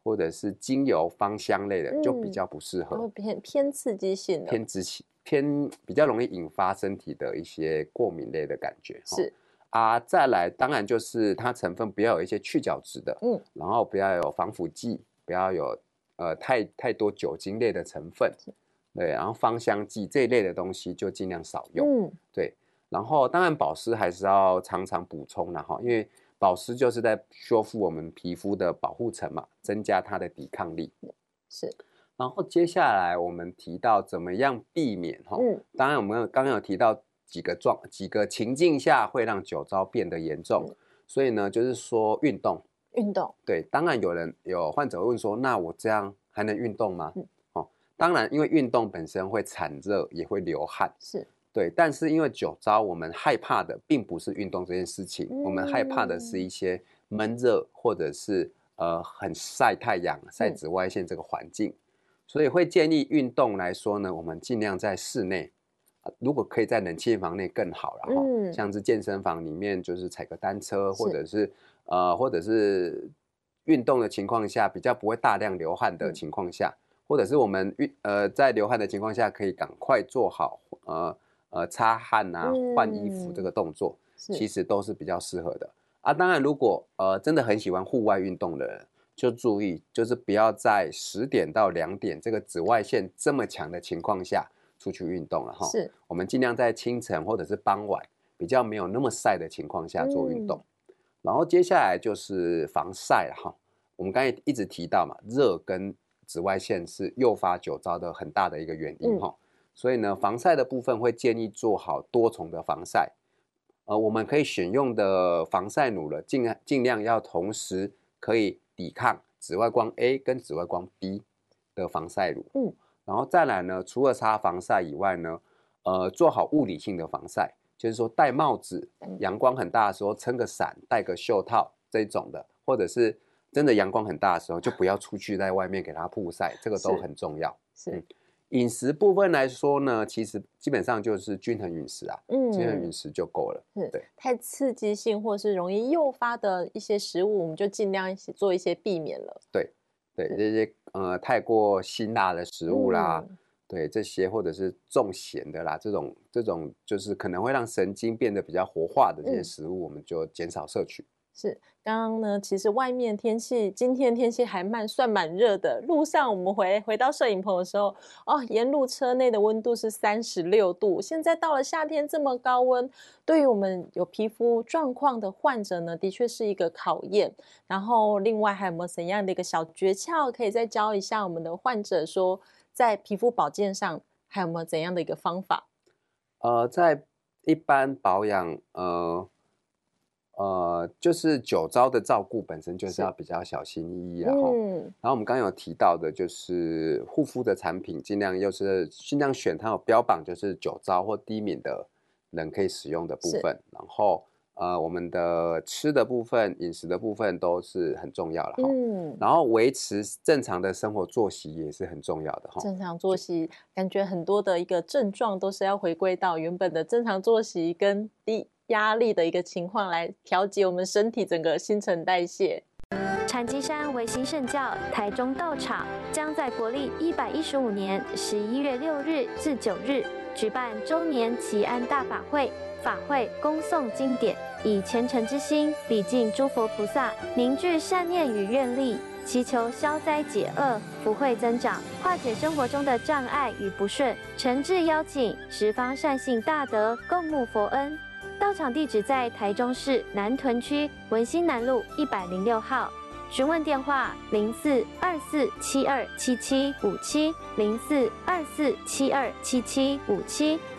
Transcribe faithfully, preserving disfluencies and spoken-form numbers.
或者是精油芳香类的，嗯、就比较不适合， 哦、偏偏刺激性的， 偏刺激，偏比较容易引发身体的一些过敏类的感觉。 是啊，再来当然就是它成分不要有一些去角质的，嗯，然后不要有防腐剂，不要有呃太太多酒精类的成分，对，然后芳香剂这一类的东西就尽量少用，嗯，对。然后当然保湿还是要常常补充啦哈，因为保湿就是在修复我们皮肤的保护层嘛，增加它的抵抗力。 是。 然后接下来我们提到怎么样避免哈，嗯，当然我们刚刚有提到几个状几个情境下会让酒糟变得严重，嗯，所以呢就是说运动， 运动， 对，当然有人有患者问说，那我这样还能运动吗？嗯，哦，当然因为运动本身会产热，也会流汗， 是。 对，但是因为酒糟，我们害怕的并不是运动这件事情，嗯、我们害怕的是一些闷热或者是呃很晒太阳、晒紫外线这个环境，嗯、所以会建议运动来说呢，我们尽量在室内，呃、如果可以在冷气房内更好了哈，嗯、像是健身房里面就是踩个单车，或者是呃或者是运动的情况下比较不会大量流汗的情况下，嗯、或者是我们运呃在流汗的情况下可以赶快做好呃。呃，擦汗啊，换衣服这个动作，嗯、其实都是比较适合的啊。当然，如果呃真的很喜欢户外运动的人，就注意，就是不要在十点到两点这个紫外线这么强的情况下出去运动了哈。是，我们尽量在清晨或者是傍晚比较没有那么晒的情况下做运动。嗯、然后接下来就是防晒了哈。我们刚才一直提到嘛，热跟紫外线是诱发酒糟的很大的一个原因哈。嗯，所以呢，防晒的部分会建议做好多重的防晒，呃，我们可以选用的防晒乳了，尽量尽量要同时可以抵抗紫外光 A 跟紫外光 B 的防晒乳。嗯，然后再来呢，除了擦防晒以外呢，呃，做好物理性的防晒，就是说戴帽子，阳光很大的时候撑个伞，戴个袖套这种的，或者是真的阳光很大的时候，就不要出去在外面给它曝晒，这个都很重要。是。是嗯饮食部分来说呢，其实基本上就是均衡饮食啊，嗯，均衡饮食就够了。 是，对，太刺激性或是容易诱发的一些食物，我们就尽量一起做一些避免了。 对，对，这些呃太过辛辣的食物啦，嗯、对这些或者是重咸的啦，这种这种就是可能会让神经变得比较活化的这些食物，嗯、我们就减少摄取。 是，刚刚呢，其实外面天气，今天天气还蛮算蛮热的。路上我们回回到摄影棚的时候，哦，沿路车内的温度是三十六度。现在到了夏天这么高温，对于我们有皮肤状况的患者呢，的确是一个考验。然后另外还有没有怎样的一个小诀窍，可以再教一下我们的患者说，在皮肤保健上还有没有怎样的一个方法？ 呃，在一般保养，呃。呃，就是酒糟的照顾本身就是要比较小心翼翼啦，嗯，然后我们刚刚有提到的，就是护肤的产品，尽量又是尽量选它有标榜就是酒糟或低敏的人可以使用的部分，然后呃，我们的吃的部分、饮食的部分都是很重要了哈，嗯，然后维持正常的生活作息也是很重要的哈。 正常作息，感觉很多的一个症状都是要回归到原本的正常作息跟低压力的一个情况来调节我们身体整个新陈代谢。 禅机山维新圣教台中道场将在国历一百一十五年十一月六日至九日举办周年祈安大法会，法会恭诵经典，以虔诚之心礼敬诸佛菩萨，凝聚善念与愿力，祈求消灾解厄、福慧增长，化解生活中的障碍与不顺。诚挚邀请十方善信大德共沐佛恩。道场地址在台中市南屯区文心南路一百零六号，询问电话零四二四七二七七五七零四二四七二七七五七。